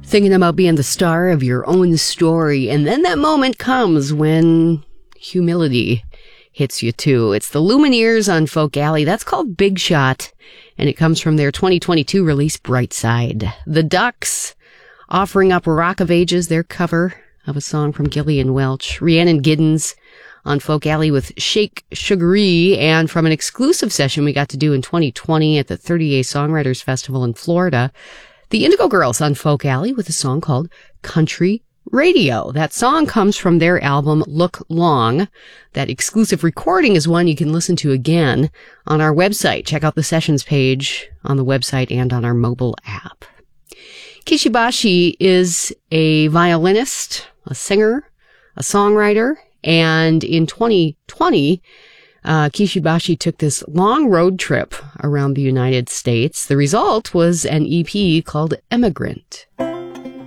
Thinking about being the star of your own story, and then that moment comes when humility hits you too. It's the Lumineers on Folk Alley. That's called Big Shot, and it comes from their 2022 release, Bright Side. The Ducks offering up Rock of Ages, their cover of a song from Gillian Welch. Rhiannon Giddens on Folk Alley with Shake Sugaree, and from an exclusive session we got to do in 2020 at the 30A Songwriters Festival in Florida, the Indigo Girls on Folk Alley with a song called Country Radio. That song comes from their album Look Long. That exclusive recording is one you can listen to again on our website. Check out the sessions page on the website and on our mobile app. Kishibashi is a violinist, a singer, a songwriter, and in 2020, Kishibashi took this long road trip around the United States. The result was an EP called Emigrant.